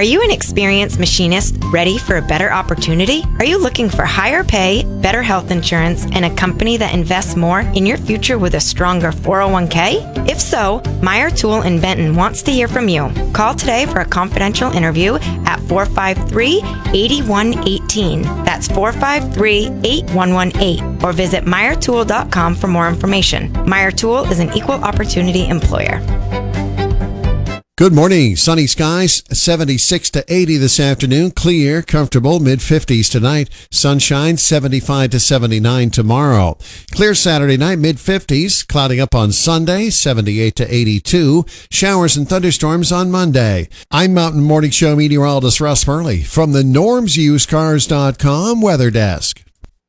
Are you an experienced machinist ready for a better opportunity? Are you looking for higher pay, better health insurance, and a company that invests more in your future with a stronger 401k? If so, Meyer Tool in Benton wants to hear from you. Call today for a confidential interview at 453-8118. That's 453-8118. Or visit MeyerTool.com for more information. Meyer Tool is an equal opportunity employer. Good morning. Sunny skies, 76 to 80 this afternoon. Clear, comfortable, mid-50s tonight. Sunshine, 75 to 79 tomorrow. Clear Saturday night, mid-50s. Clouding up on Sunday, 78 to 82. Showers and thunderstorms on Monday. I'm Mountain Morning Show meteorologist Russ Furley from the NormsUseCars.com weather desk.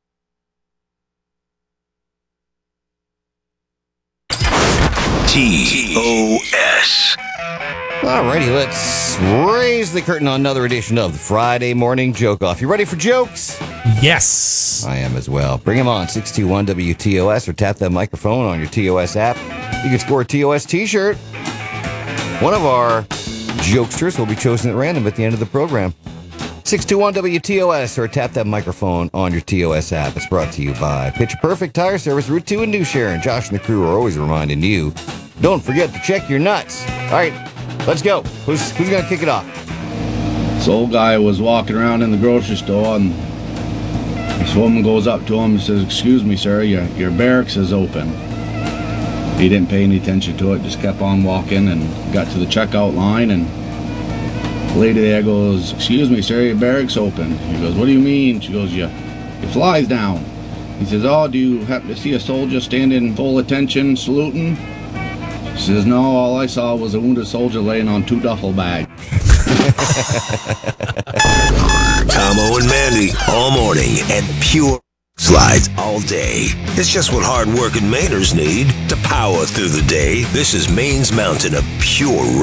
TOS. Alrighty, let's raise the curtain on another edition of the Friday Morning Joke Off. You ready for jokes? Yes. I am as well. Bring them on, 621-WTOS, or tap that microphone on your TOS app. You can score a TOS t-shirt. One of our jokesters will be chosen at random at the end of the program. 621-WTOS, or tap that microphone on your TOS app. It's brought to you by Picture Perfect Tire Service, Route 2 in New Sharon. Josh and the crew are always reminding you, don't forget to check your nuts. All right. Let's go. Who's going to kick it off? This old guy was walking around in the grocery store, and this woman goes up to him and says, "Excuse me, sir, your barracks is open." He didn't pay any attention to it, just kept on walking and got to the checkout line, and the lady there goes, "Excuse me, sir, your barracks open." He goes, "What do you mean?" She goes, your fly's down." He says, "Oh, do you happen to see a soldier standing full attention saluting?" She says, "No, all I saw was a wounded soldier laying on 2 duffel bags." Tomo and Mandy all morning and pure slides all day. It's just what hard-working Mainers need to power through the day. This is Maine's Mountain of pure